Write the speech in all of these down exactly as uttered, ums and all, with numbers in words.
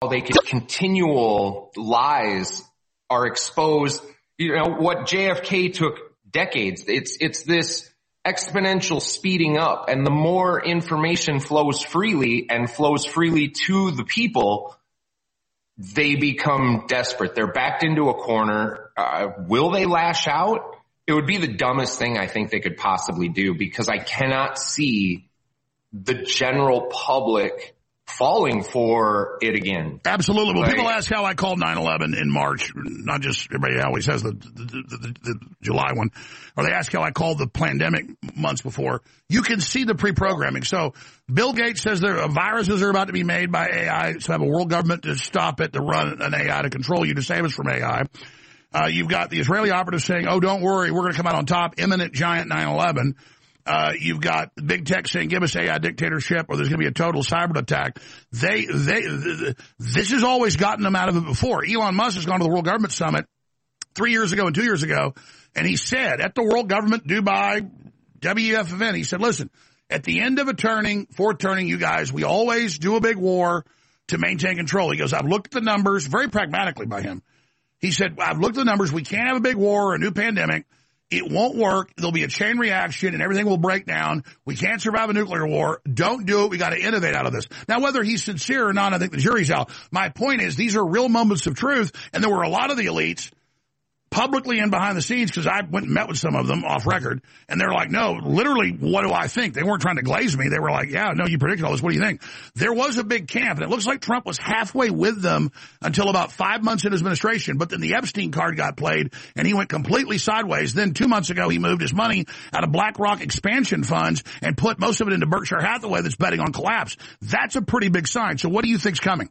they can continual lies are exposed. You know, what J F K took decades. It's, it's this exponential speeding up, and the more information flows freely and flows freely to the people, they become desperate. They're backed into a corner. Uh, will they lash out? It would be the dumbest thing I think they could possibly do, because I cannot see the general public falling for it again. Absolutely. Well, like, people ask how I called nine eleven in March, not just everybody always says the, the, the, the, the July one, or they ask how I called the pandemic months before. You can see the pre-programming. So Bill Gates says there are viruses are about to be made by A I, so have a world government to stop it, to run an A I to control you, to save us from A I. Uh, you've got the Israeli operatives saying, oh, don't worry, we're going to come out on top, imminent giant nine eleven. Uh, you've got big tech saying, give us A I dictatorship, or there's going to be a total cyber attack. They, they, this has always gotten them out of it before. Elon Musk has gone to the World Government Summit three years ago and two years ago, and he said at the World Government Dubai W F event, he said, listen, at the end of a turning, fourth turning, you guys, we always do a big war to maintain control. He goes, I've looked at the numbers, very pragmatically by him. He said, I've looked at the numbers. We can't have a big war or a new pandemic. It won't work. There'll be a chain reaction and everything will break down. We can't survive a nuclear war. Don't do it. We got to innovate out of this. Now, whether he's sincere or not, I think the jury's out. My point is, these are real moments of truth. And there were a lot of the elites publicly and behind the scenes, because I went and met with some of them off record, and they're like, no, literally, what do I think? They weren't trying to glaze me. They were like, yeah, no, you predicted all this. What do you think? There was a big camp, and it looks like Trump was halfway with them until about five months in his administration. But then the Epstein card got played, and he went completely sideways. Then two months ago, he moved his money out of BlackRock expansion funds and put most of it into Berkshire Hathaway that's betting on collapse. That's a pretty big sign. So what do you think's coming?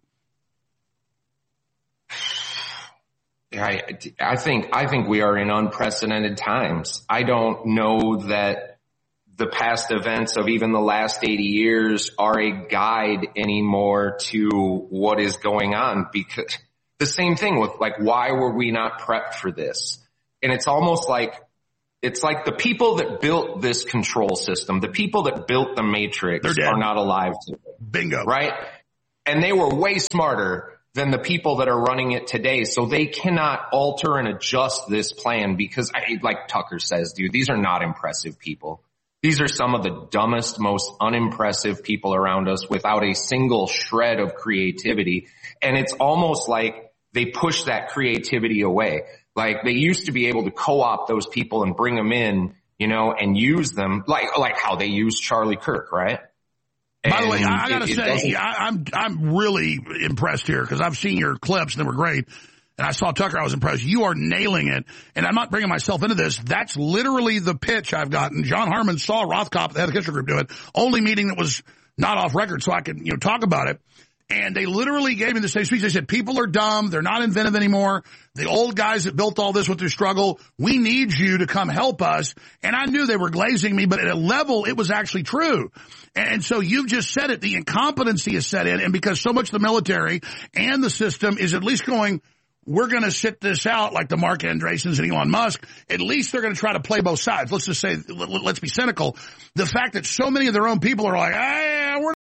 I, I think, I think we are in unprecedented times. I don't know that the past events of even the last eighty years are a guide anymore to what is going on, because the same thing with, like, why were we not prepped for this? And it's almost like, it's like the people that built this control system, the people that built the Matrix are not alive today. Bingo. Right? And they were way smarter than the people that are running it today. So they cannot alter and adjust this plan, because, I, like Tucker says, dude, these are not impressive people. These are some of the dumbest, most unimpressive people around us without a single shred of creativity. And it's almost like they push that creativity away. Like, they used to be able to co-opt those people and bring them in, you know, and use them like, like how they used Charlie Kirk, right? By the way, I, I gotta say, I, I'm I'm really impressed here, because I've seen your clips and they were great. And I saw Tucker, I was impressed. You are nailing it. And I'm not bringing myself into this. That's literally the pitch I've gotten. John Harmon saw Rothkopf, the head of the history group, do it. Only meeting that was not off record, so I could, you know, talk about it. And they literally gave me the same speech. They said, people are dumb. They're not inventive anymore. The old guys that built all this with their struggle, we need you to come help us. And I knew they were glazing me, but at a level, it was actually true. And so you've just said it. The incompetency is set in. And because so much of the military and the system is at least going, we're going to sit this out like the Mark Andreessens and Elon Musk, at least they're going to try to play both sides. Let's just say, let's be cynical. The fact that so many of their own people are like, ah, we're